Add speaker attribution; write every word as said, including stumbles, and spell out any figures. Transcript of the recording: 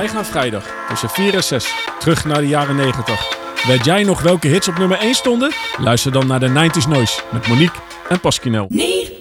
Speaker 1: Wij gaan vrijdag tussen vier en zes terug naar de jaren negentig. Weet jij nog welke hits op nummer één stonden? Luister dan naar de nineties Noise met Monique en Pasquinel.